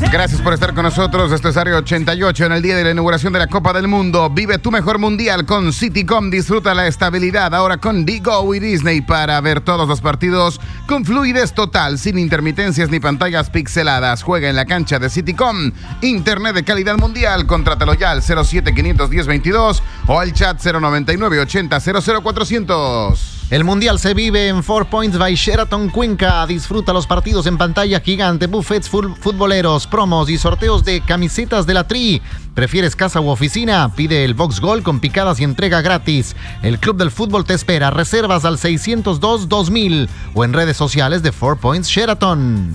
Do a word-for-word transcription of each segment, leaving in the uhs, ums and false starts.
Gracias por estar con nosotros. Esto es Área ochenta y ocho en el día de la inauguración de la Copa del Mundo. Vive tu mejor mundial con Citycom. Disfruta la estabilidad ahora con Digo y Disney para ver todos los partidos con fluidez total, sin intermitencias ni pantallas pixeladas. Juega en la cancha de Citycom. Internet de calidad mundial. Contrátalo ya al cero siete quinientos diez veintidós o al chat cero noventa y nueve ochenta cero cero cuatrocientos. El Mundial se vive en Four Points by Sheraton Cuenca. Disfruta los partidos en pantalla gigante, buffets futboleros, promos y sorteos de camisetas de la Tri. ¿Prefieres casa u oficina? Pide el Box Gold con picadas y entrega gratis. El Club del Fútbol te espera. Reservas al seiscientos dos dos mil o en redes sociales de Four Points Sheraton.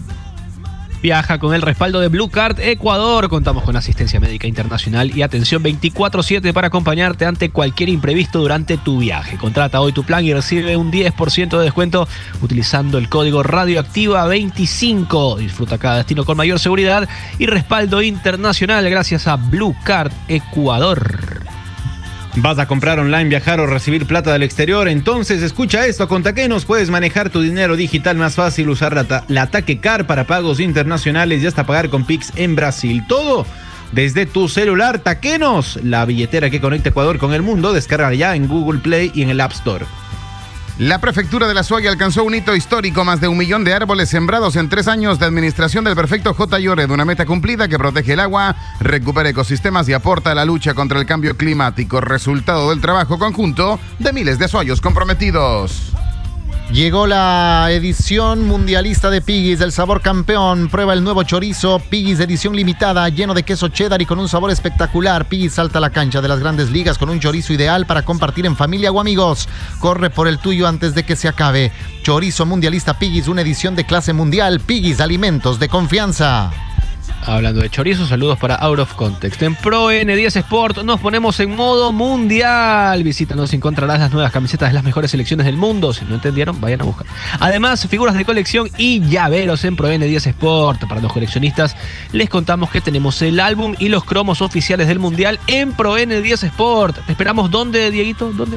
Viaja con el respaldo de Blue Card Ecuador. Contamos con asistencia médica internacional y atención veinticuatro siete para acompañarte ante cualquier imprevisto durante tu viaje. Contrata hoy tu plan y recibe un diez por ciento de descuento utilizando el código radioactiva veinticinco. Disfruta cada destino con mayor seguridad y respaldo internacional gracias a Blue Card Ecuador. ¿Vas a comprar online, viajar o recibir plata del exterior? Entonces escucha esto, con Taquenos puedes manejar tu dinero digital más fácil, usar la, ta- la Taquecar para pagos internacionales y hasta pagar con Pix en Brasil. Todo desde tu celular. Taquenos, la billetera que conecta Ecuador con el mundo. Descarga ya en Google Play y en el App Store. La prefectura de La Suaya alcanzó un hito histórico, más de un millón de árboles sembrados en tres años de administración del prefecto J. Llored, una meta cumplida que protege el agua, recupera ecosistemas y aporta a la lucha contra el cambio climático, resultado del trabajo conjunto de miles de azuayos comprometidos. Llegó la edición mundialista de Piggy's, el sabor campeón. Prueba el nuevo chorizo Piggy's edición limitada, lleno de queso cheddar y con un sabor espectacular. Piggy's salta a la cancha de las grandes ligas con un chorizo ideal para compartir en familia o amigos. Corre por el tuyo antes de que se acabe. Chorizo mundialista Piggy's, una edición de clase mundial. Piggy's, alimentos de confianza. Hablando de chorizo, saludos para Out of Context. En Pro N diez Sport nos ponemos en modo mundial. Visítanos y encontrarás las nuevas camisetas de las mejores selecciones del mundo. Si no entendieron, vayan a buscar. Además, figuras de colección y llaveros en Pro N diez Sport. Para los coleccionistas, les contamos que tenemos el álbum y los cromos oficiales del mundial en Pro N diez Sport. ¿Te esperamos dónde, Dieguito? ¿Dónde?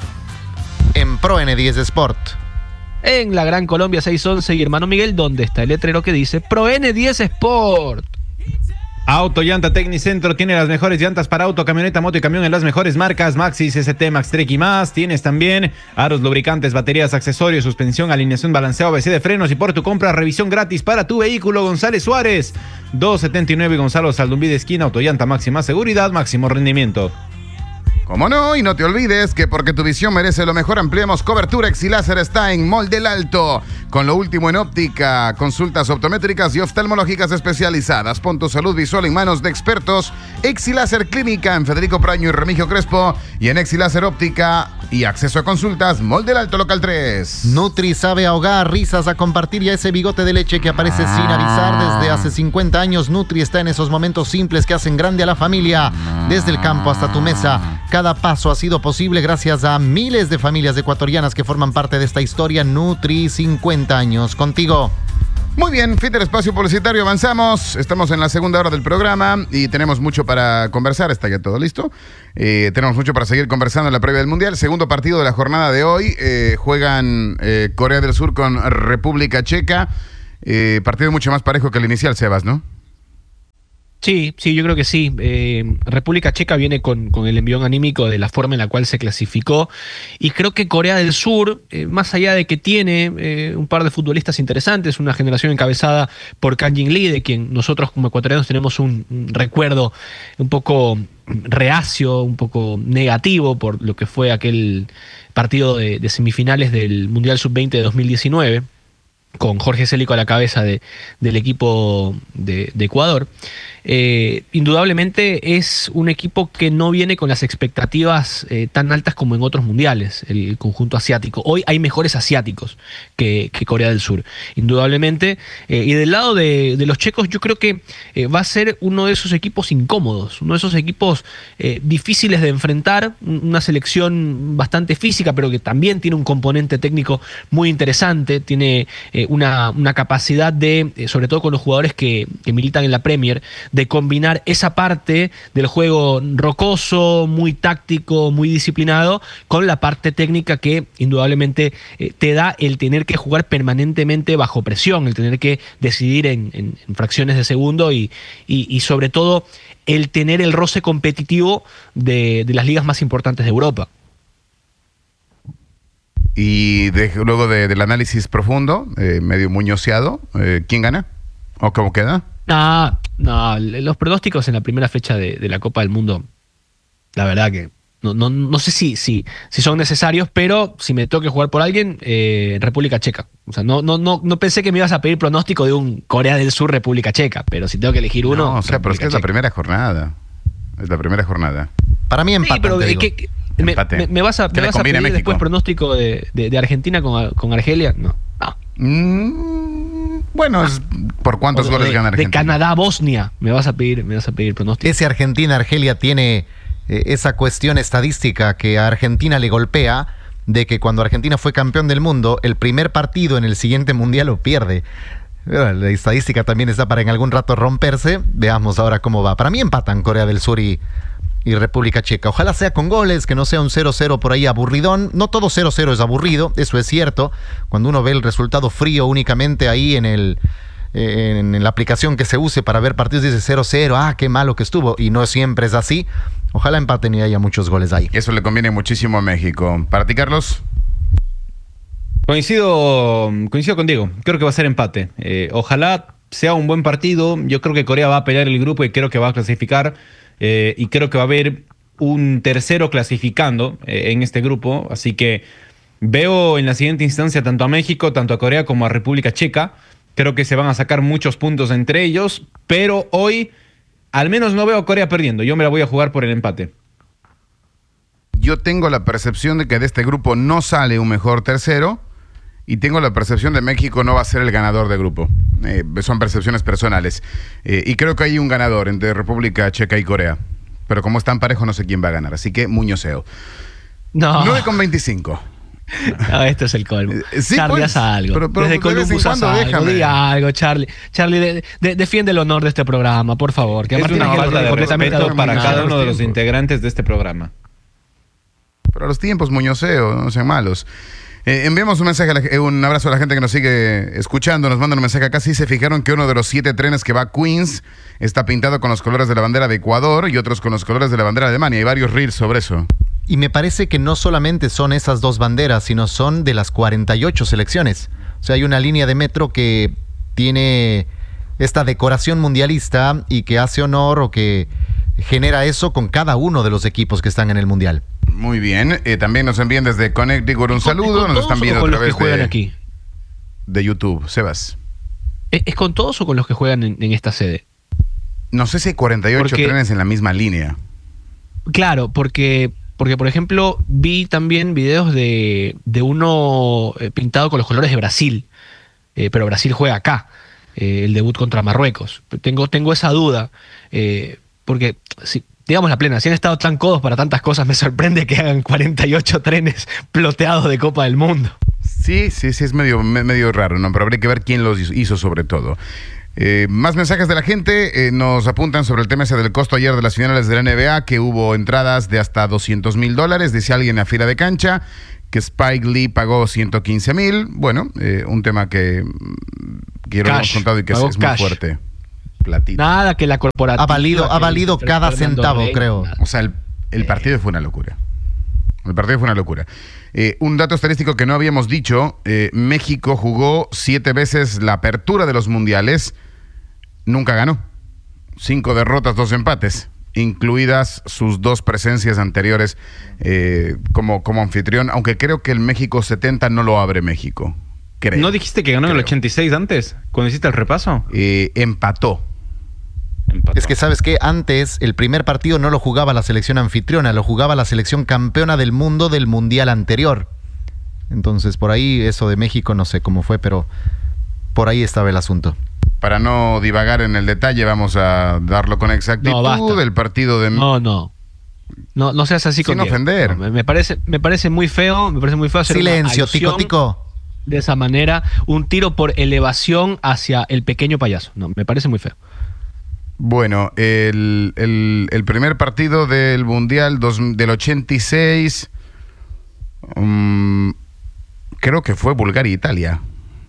En Pro N diez Sport. En la Gran Colombia seiscientos once y Hermano Miguel, donde está el letrero que dice Pro N diez Sport. Auto Llanta Tecnicentro tiene las mejores llantas para auto, camioneta, moto y camión en las mejores marcas: Maxxis, S T, Maxtrek y más. Tienes también aros, lubricantes, baterías, accesorios, suspensión, alineación, balanceo, A B C de frenos, y por tu compra, revisión gratis para tu vehículo. González Suárez, doscientos setenta y nueve Gonzalo Saldumbide esquina. Auto Llanta, máxima seguridad, máximo rendimiento. Como no, y no te olvides que porque tu visión merece lo mejor, ampliamos cobertura. Exiláser está en Mall del Alto, con lo último en óptica, consultas optométricas y oftalmológicas especializadas. Pon tu salud visual en manos de expertos. Exiláser Clínica en Federico Praño y Remigio Crespo, y en Exiláser Óptica y acceso a consultas, Mall del Alto, local tres. Nutri sabe ahogar, risas a compartir, y a ese bigote de leche que aparece Ah. sin avisar desde hace cincuenta años. Nutri está en esos momentos simples que hacen grande a la familia. Desde el campo hasta tu mesa, cada paso ha sido posible gracias a miles de familias ecuatorianas que forman parte de esta historia. Nutri, cincuenta años contigo. Muy bien, fin del espacio publicitario, avanzamos. Estamos en la segunda hora del programa y tenemos mucho para conversar. Está ya todo listo. Eh, tenemos mucho para seguir conversando en la previa del Mundial. Segundo partido de la jornada de hoy. Eh, juegan eh, Corea del Sur con República Checa. Eh, partido mucho más parejo que el inicial, Sebas, ¿no? Sí, sí, yo creo que sí. Eh, República Checa viene con, con el envión anímico de la forma en la cual se clasificó, y creo que Corea del Sur, eh, más allá de que tiene eh, un par de futbolistas interesantes, una generación encabezada por Kang Jin Lee, de quien nosotros como ecuatorianos tenemos un, un recuerdo un poco reacio, un poco negativo por lo que fue aquel partido de, de semifinales del Mundial sub veinte de dos mil diecinueve, con Jorge Célico a la cabeza de, del equipo de, de Ecuador. Eh, indudablemente es un equipo que no viene con las expectativas eh, tan altas como en otros mundiales, el conjunto asiático. Hoy hay mejores asiáticos que, que Corea del Sur, indudablemente. Eh, y del lado de, de los checos, yo creo que eh, va a ser uno de esos equipos incómodos, uno de esos equipos eh, difíciles de enfrentar, una selección bastante física, pero que también tiene un componente técnico muy interesante. Tiene eh, eh, una, una capacidad de, eh, sobre todo con los jugadores que, que militan en la Premier, de combinar esa parte del juego rocoso, muy táctico, muy disciplinado, con la parte técnica que indudablemente eh, te da el tener que jugar permanentemente bajo presión, el tener que decidir en, en, en fracciones de segundo y, y, y sobre todo el tener el roce competitivo de, de las ligas más importantes de Europa. Y de, luego de, del análisis profundo, eh, medio muñoseado, eh, ¿quién gana? ¿O cómo queda? No, no, los pronósticos en la primera fecha de, de la Copa del Mundo, la verdad que no, no, no sé si, si, si son necesarios, pero si me tengo que jugar por alguien, eh, República Checa. O sea, no, no, no, no pensé que me ibas a pedir pronóstico de un Corea del Sur, República Checa, pero si tengo que elegir uno. No, o sea, pero es que es la primera jornada. Es la primera jornada. Para mí empatan, sí, pero te es digo. que, me, me, me vas a, me vas a pedir a después pronóstico de, de, de Argentina con, con Argelia. No, no. Mm, bueno, es por cuántos de, goles gana Argentina. De Canadá a Bosnia, me vas a pedir, me vas a pedir pronóstico. Ese Argentina-Argelia tiene eh, esa cuestión estadística que a Argentina le golpea, de que cuando Argentina fue campeón del mundo, el primer partido en el siguiente mundial lo pierde. La estadística también está para en algún rato romperse. Veamos ahora cómo va. Para mí empatan Corea del Sur y, y República Checa. Ojalá sea con goles, que no sea un cero cero por ahí aburridón. No todo cero cero es aburrido, eso es cierto. Cuando uno ve el resultado frío únicamente ahí en el en, en la aplicación que se use para ver partidos, dice cero cero, ah, qué malo que estuvo. Y no siempre es así. Ojalá empaten y haya muchos goles ahí. Eso le conviene muchísimo a México. ¿Para ti, Carlos? Coincido, coincido con Diego. Creo que va a ser empate. Eh, ojalá sea un buen partido. Yo creo que Corea va a pelear el grupo y creo que va a clasificar. Eh, y creo que va a haber un tercero clasificando eh, en este grupo. Así que veo en la siguiente instancia tanto a México, tanto a Corea como a República Checa. Creo que se van a sacar muchos puntos entre ellos. Pero hoy, al menos no veo a Corea perdiendo. Yo me la voy a jugar por el empate. Yo tengo la percepción de que de este grupo no sale un mejor tercero. Y tengo la percepción de México no va a ser el ganador de grupo. Eh, son percepciones personales. Eh, y creo que hay un ganador entre República Checa y Corea. Pero como están parejos, no sé quién va a ganar. Así que muñoseo. No. nueve con veinticinco. No, esto es el colmo. Eh, sí, Charlie, pues, haz algo. pero- pero Desde de vez en Columbus haz cuando algo. déjame. Diga algo, Charlie. Charlie, de- de- defiende el honor de este programa, por favor. Que Es Martín una Ángel falta de completamente respeto para adoctrinado. cada uno de los integrantes de este programa. Pero a los tiempos, muñoseo, no sean malos. Eh, enviamos un mensaje, a la- eh, un abrazo a la gente que nos sigue escuchando. Nos mandan un mensaje acá. Sí se fijaron que uno de los siete trenes que va a Queens está pintado con los colores de la bandera de Ecuador y otros con los colores de la bandera de Alemania. Hay varios reels sobre eso. Y me parece que no solamente son esas dos banderas, sino son de las cuarenta y ocho selecciones. O sea, hay una línea de metro que tiene esta decoración mundialista y que hace honor o que genera eso con cada uno de los equipos que están en el mundial. Muy bien. Eh, también nos envían desde Connecticut un saludo. Nos están viendo a con los que través juegan de, aquí. de YouTube. Sebas. ¿Es, es con todos o con los que juegan en, en esta sede? No sé si hay cuarenta y ocho Porque- trenes en la misma línea. Claro, porque, porque por ejemplo, vi también videos de, de uno eh, pintado con los colores de Brasil, eh, pero Brasil juega acá, eh, el debut contra Marruecos. Tengo, tengo esa duda, eh, porque, si, digamos la plena, si han estado tan codos para tantas cosas, me sorprende que hagan cuarenta y ocho trenes ploteados de Copa del Mundo. Sí, sí, sí, es medio, me- medio raro, ¿no? Pero habría que ver quién los hizo, hizo sobre todo. Eh, más mensajes de la gente. Eh, nos apuntan sobre el tema ese del costo ayer de las finales de la N B A, que hubo entradas de hasta doscientos mil dólares. Dice alguien a fila de cancha que Spike Lee pagó ciento quince mil. Bueno, eh, un tema que mm, que ya lo hemos Cash, contado y que es, pagó es muy cash. fuerte. Platito. Nada que la corporativa... Ha valido, ha que valido el cada Fernando centavo, Rey, creo. nada. O sea, el, el partido fue una locura. El partido fue una locura. Eh, un dato estadístico que no habíamos dicho, eh, México jugó siete veces la apertura de los mundiales, nunca ganó. Cinco derrotas, dos empates, incluidas sus dos presencias anteriores eh, como, como anfitrión, aunque creo que el México setenta no lo abre México. Creo. ¿No dijiste que ganó en el Creo. ochenta y seis antes? Cuando hiciste el repaso. Eh, empató. Empató. Es que sabes que antes el primer partido no lo jugaba la selección anfitriona, lo jugaba la selección campeona del mundo del mundial anterior. Entonces por ahí eso de México no sé cómo fue, pero por ahí estaba el asunto. Para no divagar en el detalle, vamos a darlo con exactitud. No, basta. El partido de... No, no. No, no seas así Sin con Diego. ofender. No, me, me parece, me parece muy feo, me parece muy feo hacer una Silencio, alusión- tico tico. de esa manera, un tiro por elevación hacia el pequeño payaso. No, me parece muy feo. Bueno, el, el, el primer partido del Mundial dos, del ochenta y seis, um, creo que fue Bulgaria-Italia.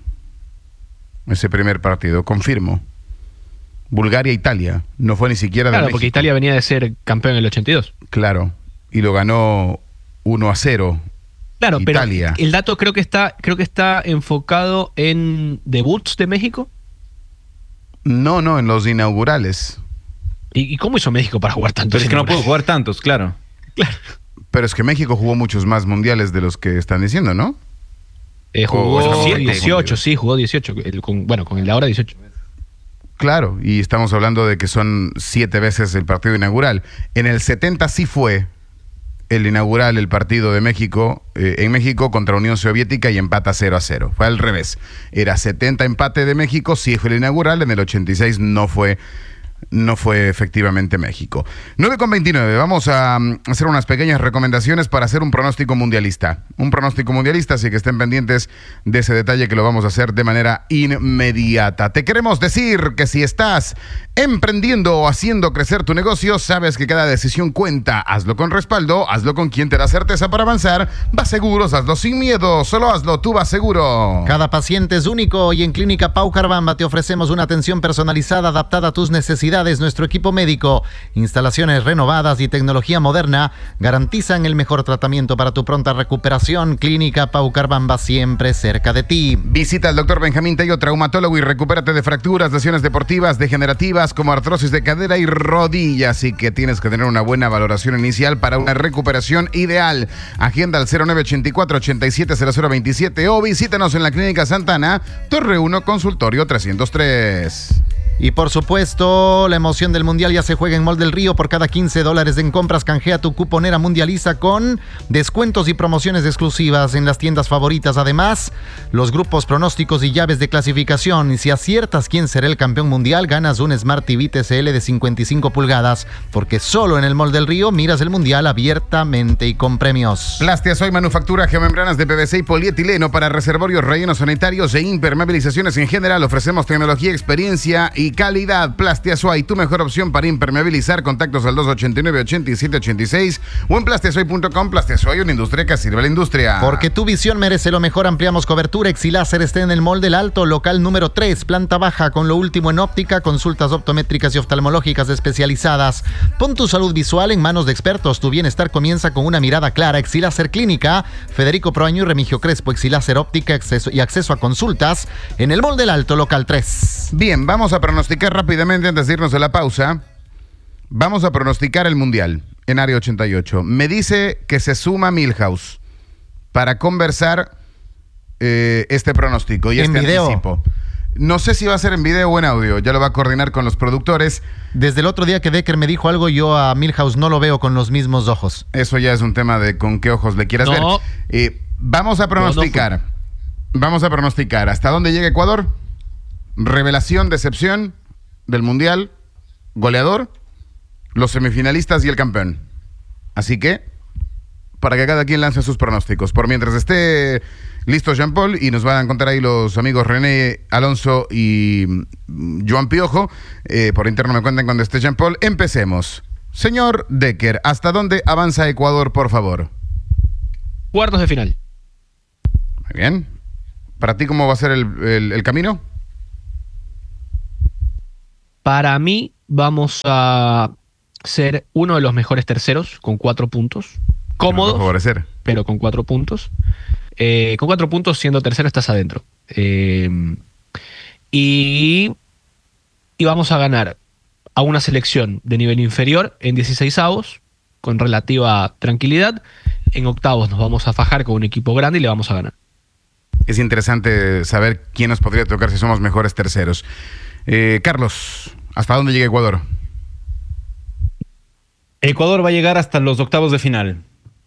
Ese primer partido, confirmo. Bulgaria-Italia, no fue ni siquiera de Claro, México. porque Italia venía de ser campeón en el ochenta y dos. Claro, y lo ganó uno a cero. Claro, Italia. pero el dato creo que está, creo que está enfocado en debuts de México. No, no, en los inaugurales. ¿Y, y cómo hizo México para jugar tantos? Pero es que no pudo jugar tantos, claro. Claro. Pero es que México jugó muchos más mundiales de los que están diciendo, ¿no? Eh, O jugó estamos dieciocho, confundidos. sí, jugó dieciocho. El con- bueno, con el de ahora dieciocho. Claro, y estamos hablando de que son siete veces el partido inaugural. En el setenta sí fue el inaugural, el partido de México, eh, en México contra Unión Soviética y empata cero a cero. Fue al revés. Era setenta empate de México, sí fue el inaugural, en el ochenta y seis no fue, no fue efectivamente México. nueve con veintinueve, vamos a um, hacer unas pequeñas recomendaciones para hacer un pronóstico mundialista. Un pronóstico mundialista, así que estén pendientes de ese detalle que lo vamos a hacer de manera inmediata. Te queremos decir que si estás emprendiendo o haciendo crecer tu negocio, sabes que cada decisión cuenta. Hazlo con respaldo, hazlo con quien te da certeza para avanzar. Vas seguros, hazlo sin miedo, solo hazlo, tú vas seguro. Cada paciente es único y en Clínica Pau Carvamba te ofrecemos una atención personalizada adaptada a tus necesidades. Nuestro equipo médico, instalaciones renovadas y tecnología moderna garantizan el mejor tratamiento para tu pronta recuperación. Clínica Pau Carvamba, siempre cerca de ti. Visita al doctor Benjamín Tello, traumatólogo, y recupérate de fracturas, lesiones deportivas, degenerativas como artrosis de cadera y rodilla. Así que tienes que tener una buena valoración inicial para una recuperación ideal. Agenda al cero nueve ochenta y cuatro, ochenta y siete, cero cero veintisiete o visítanos en la Clínica Santana, Torre uno, Consultorio trescientos tres. Y por supuesto, la emoción del Mundial ya se juega en Mall del Río. Por cada quince dólares en compras, canjea tu cuponera mundializa con descuentos y promociones exclusivas en las tiendas favoritas. Además, los grupos, pronósticos y llaves de clasificación. Y si aciertas quién será el campeón mundial, ganas un Smart T V T C L de cincuenta y cinco pulgadas. Porque solo en el Mall del Río miras el Mundial abiertamente y con premios. Plastiasoy manufactura geomembranas de P V C y polietileno para reservorios, rellenos sanitarios e impermeabilizaciones en general. Ofrecemos tecnología, experiencia y calidad. Plastiasoy, tu mejor opción para impermeabilizar. Contactos al dos ochenta y nueve, ochenta y siete, ochenta y seis o en plastiasoy punto com. Plastiasoy, una industria que sirve a la industria. Porque tu visión merece lo mejor, ampliamos cobertura. Exiláser está en el Mall del Alto, local número tres, planta baja, con lo último en óptica, consultas optométricas y oftalmológicas especializadas. Pon tu salud visual en manos de expertos. Tu bienestar comienza con una mirada clara. Exiláser Clínica, Federico Proaño y Remigio Crespo. Exiláser Óptica acceso y acceso a consultas en el Mall del Alto, local tres. Bien, vamos a pronosticar rápidamente antes de irnos a la pausa. Vamos a pronosticar el Mundial en Área ochenta y ocho. Me dice que se suma Milhouse para conversar eh, este pronóstico y En este video. anticipo. No sé si va a ser en video o en audio. Ya lo va a coordinar con los productores. Desde el otro día que Decker me dijo algo, yo a Milhouse no lo veo con los mismos ojos. Eso ya es un tema de con qué ojos le quieras No. ver. Eh, vamos a pronosticar. No, Vamos a pronosticar. ¿Hasta dónde llega Ecuador? Revelación, decepción del Mundial, goleador, los semifinalistas y el campeón. Así que, para que cada quien lance sus pronósticos. Por mientras esté listo Jean-Paul, y nos van a contar ahí los amigos René Alonso y mm, Joan Piojo, eh, por interno me cuentan cuando esté Jean-Paul. Empecemos. Señor Decker, ¿hasta dónde avanza Ecuador, por favor? Cuartos de final. Muy bien. ¿Para ti cómo va a ser el, el- el camino? Para mí, vamos a ser uno de los mejores terceros con cuatro puntos. Nos va a Cómodos, favorecer. pero con cuatro puntos. Eh, con cuatro puntos, siendo tercero, estás adentro. Eh, y, y vamos a ganar a una selección de nivel inferior en dieciseisavos, con relativa tranquilidad. En octavos nos vamos a fajar con un equipo grande y le vamos a ganar. Es interesante saber quién nos podría tocar si somos mejores terceros. Eh, Carlos, ¿hasta dónde llega Ecuador? Ecuador va a llegar hasta los octavos de final.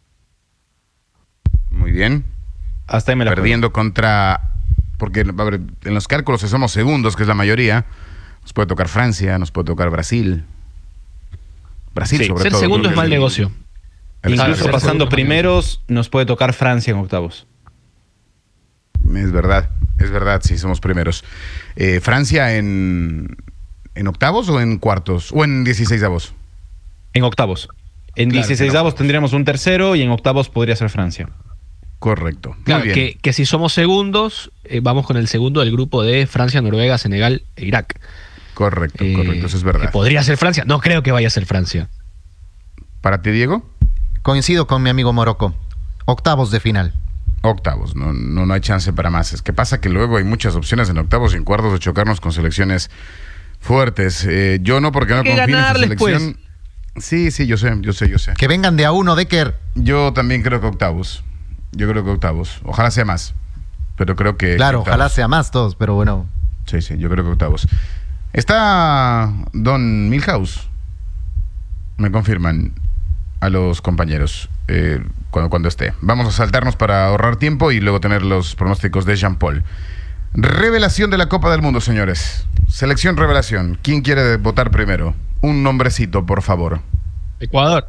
Muy bien. Hasta ahí me la juego. Perdiendo contra... Porque a ver, en los cálculos si somos segundos, que es la mayoría, nos puede tocar Francia, nos puede tocar Brasil. Brasil, Sí, sobre Ser todo. segundo creo es que mal negocio. el- Incluso Ser pasando segundo. primeros, nos puede tocar Francia en octavos. Es verdad, es verdad, sí, somos primeros. Eh, ¿Francia en, en octavos o en cuartos? ¿O en dieciseisavos? En octavos. En Claro, dieciseisavos en tendríamos un tercero y en octavos podría ser Francia. Correcto. Claro, Muy bien. que, que si somos segundos, eh, vamos con el segundo del grupo de Francia, Noruega, Senegal e Irak. Correcto, Eh, correcto, eso es verdad. que podría ser Francia. No creo que vaya a ser Francia. ¿Para ti, Diego? Coincido con mi amigo Morocco. Octavos de final. Octavos, no, no, no hay chance para más. Es que pasa que luego hay muchas opciones en octavos y en cuartos de chocarnos con selecciones fuertes. Eh, yo no, porque no Hay que confío en esa ganarles, pues. selección. Sí, sí, yo sé, yo sé, yo sé. Que vengan de a uno, Decker. Yo también creo que octavos. Yo creo que octavos. Ojalá sea más. Pero creo que. Claro, octavos. ojalá sea más todos, pero bueno. Sí, sí, yo creo que octavos. Está Don Milhouse. Me confirman a los compañeros eh, cuando, cuando esté. Vamos a saltarnos para ahorrar tiempo y luego tener los pronósticos de Jean Paul. Revelación de la Copa del Mundo, señores. Selección revelación. ¿Quién quiere votar primero? Un nombrecito, por favor. Ecuador.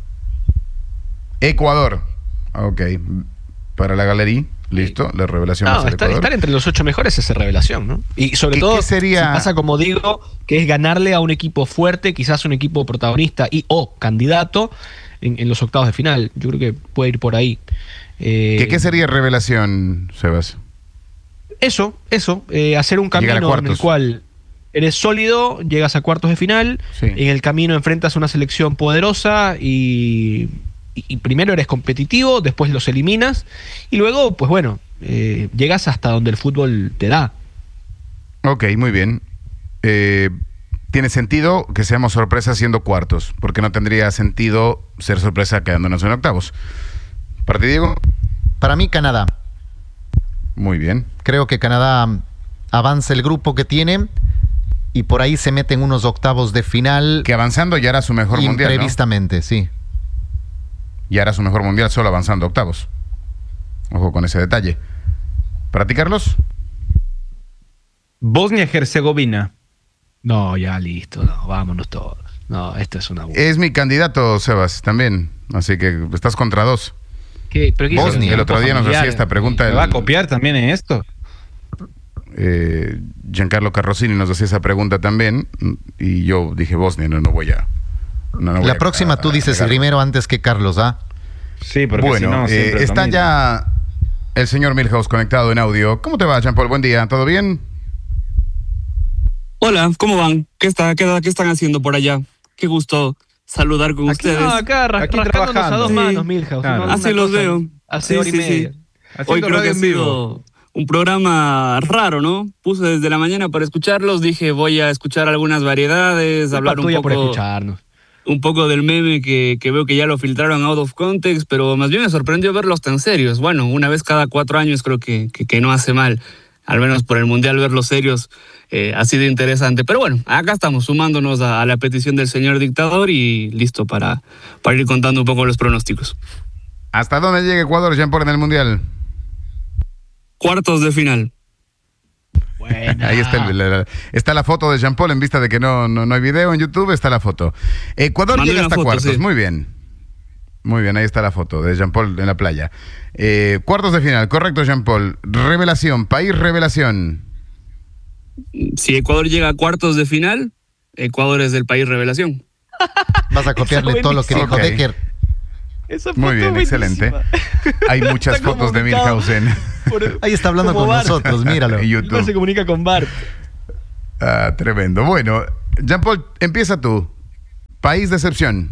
Ecuador. Ok. Para la galería. Listo. La revelación va a No, ser estar, Ecuador. estar entre los ocho mejores es revelación, ¿no? Y sobre ¿Qué- todo, qué sería? si pasa como digo, que es ganarle a un equipo fuerte, quizás un equipo protagonista y o candidato en, en los octavos de final. Yo creo que puede ir por ahí. Eh, ¿Qué, ¿Qué sería revelación, Sebas? Eso, eso, eh, hacer un Llegar a camino en cuartos. el cual eres sólido, llegas a cuartos de final, Sí. en el camino enfrentas a una selección poderosa y, y- y primero eres competitivo, después los eliminas y luego, pues bueno, eh, llegas hasta donde el fútbol te da. Ok, muy bien. Eh, tiene sentido que seamos sorpresa siendo cuartos, porque no tendría sentido ser sorpresa quedándonos en octavos. ¿Para ti, Diego? Para mí, Canadá. Muy bien. Creo que Canadá avanza el grupo que tiene y por ahí se mete en unos octavos de final Que avanzando ya era su mejor mundial, ¿no? imprevistamente, sí. Ya era su mejor mundial solo avanzando octavos. Ojo con ese detalle. ¿Para ti, Carlos? Bosnia-Herzegovina. No, ya listo, no, vámonos todos. No, esto es una... Es mi candidato, Sebas, también. Así que estás contra dos. ¿Qué? ¿Pero qué hizo? Bosnia. El otro día nos Familiar. hacía esta pregunta. ¿Me el- va a copiar también en esto? eh, Giancarlo Carrosini nos hacía esa pregunta también. Y yo dije, Bosnia, no, no voy a... no, no voy La a- próxima a- tú a dices negar. primero antes que Carlos, ¿ah? Sí, porque Bueno, si no, eh, siempre es lo está mismo. ya el señor Milhouse conectado en audio. ¿Cómo te va, Jean Paul? Buen día, ¿todo bien? Hola, ¿cómo van? ¿Qué, está, qué, qué están haciendo por allá? Qué gusto saludar con Aquí, ustedes. No, acá ra- Aquí rascándonos a trabajando. dos Sí. manos, Milhouse. Claro. Una- Así una los cosa, veo. Hace Sí, hora y sí, sí. media. Hoy Haciendo creo que radio ha en vivo. sido un programa raro, ¿no? Puse desde la mañana para escucharlos, dije voy a escuchar algunas variedades, Culpa hablar un tuya por poco, escucharnos. un poco del meme que, que veo que ya lo filtraron out of context, pero más bien me sorprendió verlos tan serios. Bueno, una vez cada cuatro años creo que, que, que no hace mal, al menos por el Mundial verlos serios eh, ha sido interesante. Pero bueno, acá estamos sumándonos a, a la petición del señor dictador y listo para, para ir contando un poco los pronósticos. ¿Hasta dónde llega Ecuador, Jean Paul, en el Mundial? Cuartos de final. Buena. Ahí está, el- la, la- está la foto de Jean Paul, en vista de que no, no, no hay video en YouTube, está la foto. Ecuador Mandé llega una hasta foto, cuartos, sí. muy bien. Muy bien, ahí está la foto de Jean Paul en la playa. Eh, cuartos de final, correcto, Jean Paul. Revelación, país revelación. Si Ecuador llega a cuartos de final, Ecuador es del país revelación. Vas a copiarle Eso todo lo que dijo buenísimo. Ok. Decker. Esa Muy foto bien, buenísima. excelente. Hay muchas Está como fotos de ubicado Milhouse en, por- Ahí está hablando como con Bart. nosotros, míralo. en No se YouTube. comunica con Bart. Ah, tremendo. Bueno, Jean Paul, empieza tú. País de excepción.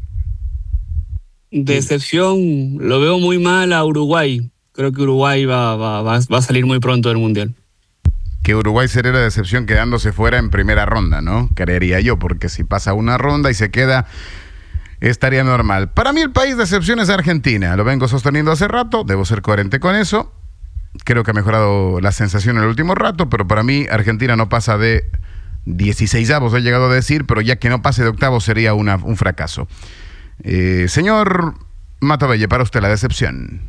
Decepción, lo veo muy mal a Uruguay. Creo que Uruguay va, va, va, va a salir muy pronto del Mundial. Que Uruguay sería la decepción quedándose fuera en primera ronda, ¿no? Creería yo, porque si pasa una ronda y se queda, estaría normal. Para mí el país de excepción es Argentina. Lo vengo sosteniendo hace rato, debo ser coherente con eso. Creo que ha mejorado la sensación en el último rato, pero para mí Argentina no pasa de dieciseisavos, he llegado a decir, pero ya que no pase de octavos sería una, un fracaso. Eh, señor Matovelle, para usted la decepción.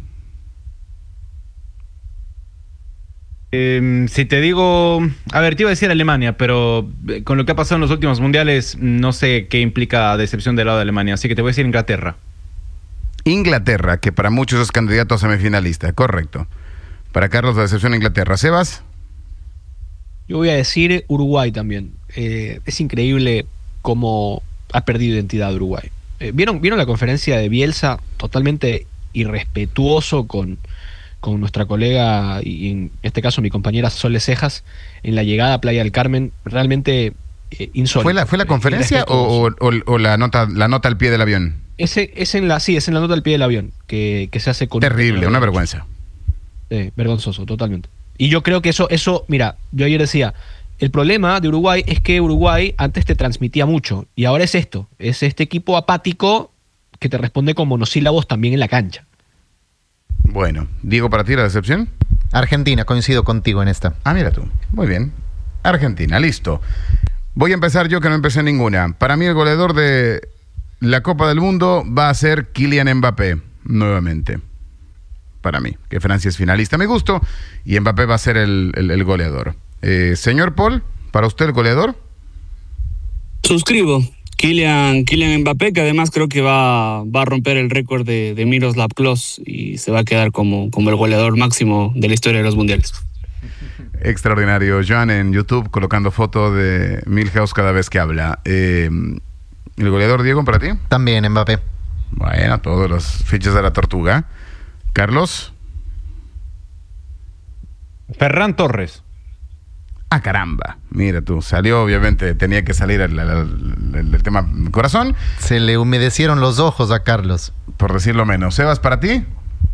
Eh, si te digo, a ver, te iba a decir Alemania, pero eh, con lo que ha pasado en los últimos mundiales, no sé qué implica decepción del lado de Alemania, así que te voy a decir Inglaterra. Inglaterra, que para muchos es candidato a semifinalista, correcto. Para Carlos, la decepción de Inglaterra. Sebas. Yo voy a decir Uruguay también. Eh, es increíble cómo ha perdido identidad Uruguay. Eh, ¿vieron, ¿Vieron la conferencia de Bielsa? Totalmente irrespetuoso con, con nuestra colega y en este caso mi compañera Sole Cejas en la llegada a Playa del Carmen. Realmente eh, insólito. ¿Fue la, fue la conferencia o, o, o la, nota, la nota al pie del avión? Ese, es en la, sí, es en la nota al pie del avión que, que se hace con... Terrible, una vergüenza. Eh, vergonzoso, totalmente. Y yo creo que eso, eso, mira, yo ayer decía, el problema de Uruguay es que Uruguay antes te transmitía mucho y ahora es esto, es este equipo apático que te responde con monosílabos también en la cancha. Bueno, Diego, para ti la decepción. Argentina, coincido contigo en esta. Ah, mira tú, muy bien. Argentina, listo. Voy a empezar yo que no empecé ninguna. Para mí el goleador de la Copa del Mundo va a ser Kylian Mbappé, nuevamente. Para mí, que Francia es finalista a mi gusto y Mbappé va a ser el, el, el goleador. Eh, señor Paul, ¿para usted el goleador? Suscribo. Kylian, Kylian Mbappé, que además creo que va, va a romper el récord de, de Miroslav Klose y se va a quedar como, como el goleador máximo de la historia de los mundiales. Extraordinario. Joan en YouTube colocando foto de Milhouse cada vez que habla. Eh, ¿El goleador, Diego, para ti? También Mbappé. Bueno, todos los fiches de la tortuga. Carlos. Ferran Torres. Ah, caramba. Mira tú, salió, obviamente, tenía que salir el, el, el, el tema corazón. Se le humedecieron los ojos a Carlos. Por decirlo menos. Sebas, ¿para ti?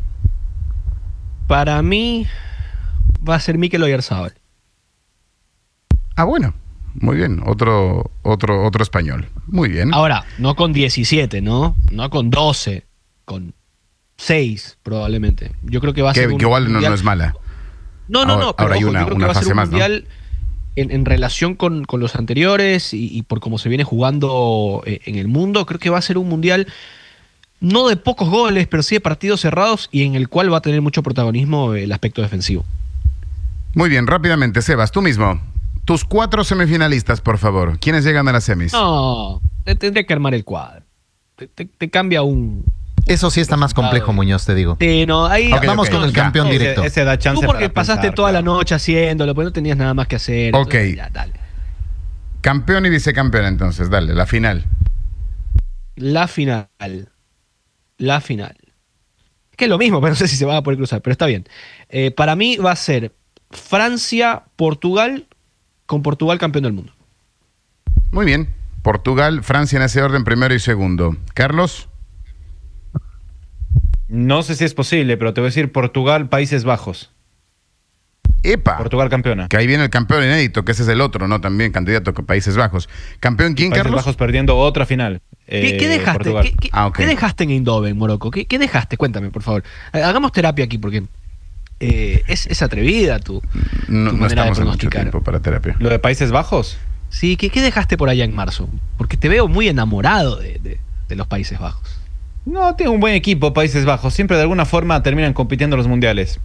Para mí va a ser Mikel Oyarzabal. Ah, bueno. Muy bien. Otro, otro, otro español. Muy bien. Ahora, no con diecisiete, ¿no? No con doce, con seis probablemente. Yo creo que va a que, ser un que igual no, mundial... no es mala. No, no, ahora, no, pero ahora hay ojo, una, yo creo una que va a fase ser un más, mundial ¿no? en, en relación con, con los anteriores y, y por cómo se viene jugando eh, en el mundo. Creo que va a ser un mundial no de pocos goles, pero sí de partidos cerrados y en el cual va a tener mucho protagonismo el aspecto defensivo. Muy bien, rápidamente, Sebas, tú mismo. Tus cuatro semifinalistas, por favor. ¿Quiénes llegan a las semis? No, te tendría que armar el cuadro. Te, te, te cambia un... Eso sí está más complejo, Muñoz, te digo. Sí, no, ahí Ok, Vamos ok, con el ya. campeón directo. Ese, ese da chance tú porque para pasaste pensar, toda claro. la noche haciéndolo, pues no tenías nada más que hacer. Ok. Entonces, ya, dale. Campeón y vicecampeón, entonces, dale, la final. La final. La final. Que es lo mismo, pero no sé si se van a poder cruzar, pero está bien. Eh, para mí va a ser Francia-Portugal con Portugal campeón del mundo. Muy bien. Portugal, Francia en ese orden, primero y segundo. Carlos. No sé si es posible, pero te voy a decir Portugal, Países Bajos. Epa. Portugal campeona. Que ahí viene el campeón inédito, que ese es el otro, ¿no? También candidato con Países Bajos. ¿Campeón quién, Países Carlos? Bajos perdiendo otra final. ¿Qué, Eh, qué dejaste? Portugal. ¿Qué, qué- Ah, ok. qué dejaste en Eindhoven, Morocco? ¿Qué, qué dejaste? Cuéntame, por favor. Eh, Hagamos terapia aquí, porque eh, es, es atrevida tu, No, tu no manera de estamos en mucho pronosticar. tiempo para terapia. ¿Lo de Países Bajos? Sí, ¿qué, qué dejaste por allá en marzo? Porque te veo muy enamorado de, de- de los Países Bajos. No, tiene un buen equipo Países Bajos. Siempre de alguna forma terminan compitiendo en los mundiales.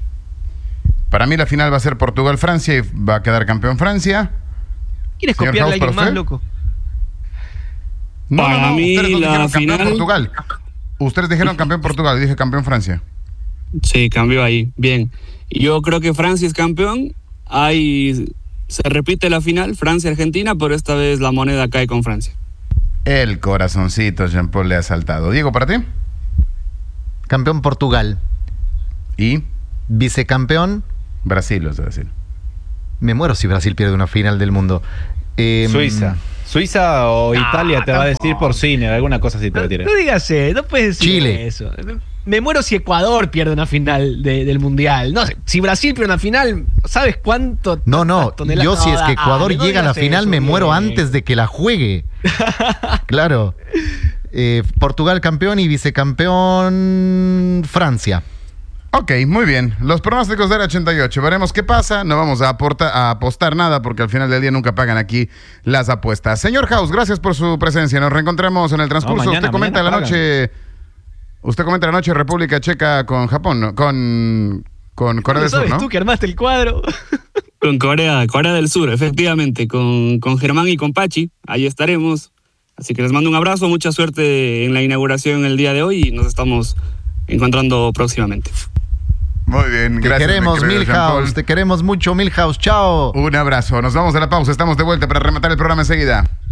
Para mí la final va a ser Portugal-Francia y va a quedar campeón Francia. ¿Quieres Señor copiarle a House, ¿para alguien más, usted? loco? No, Para no, no, mí, ustedes no la dijeron campeón final- Portugal. Ustedes dijeron campeón Portugal, yo dije campeón Francia. Sí, cambió ahí. Bien. Yo creo que Francia es campeón. Ahí se repite la final, Francia-Argentina, pero esta vez la moneda cae con Francia. El corazoncito Jean-Paul le ha saltado. Diego, ¿para ti? Campeón Portugal. Y Vicecampeón. Brasil, os voy a decir. Me muero si Brasil pierde una final del mundo. Eh, Suiza. Suiza o Italia te va a decir por cine, alguna cosa así te va a No, tirar. no digas eso, no puedes decir Chile. eso. Me muero si Ecuador pierde una final de- del Mundial. No sé, si Brasil pierde una final, ¿sabes cuánto? No, no, toneladas? yo si es que No, Ecuador dale, no llega a la digas final eso, me muero bien. antes de que la juegue. Claro. Eh, Portugal campeón y vicecampeón Francia. Ok, muy bien. Los pronósticos del ochenta y ocho. Veremos qué pasa. No vamos a, aporta- a apostar nada porque al final del día nunca pagan aquí las apuestas. Señor House, gracias por su presencia. Nos reencontramos en el transcurso. No, mañana, usted comenta la mañana noche. Usted comenta la noche República Checa con Japón, ¿no? Con, con Corea del Sur, ¿Sabes ¿no? tú que armaste el cuadro? Con Corea, Corea del Sur, efectivamente, con, con Germán y con Pachi, ahí estaremos. Así que les mando un abrazo, mucha suerte en la inauguración el día de hoy y nos estamos encontrando próximamente. Muy bien, Te gracias. queremos, Milhouse, te queremos mucho, Milhouse. Chao. Un abrazo. Nos vamos a la pausa. Estamos de vuelta para rematar el programa enseguida.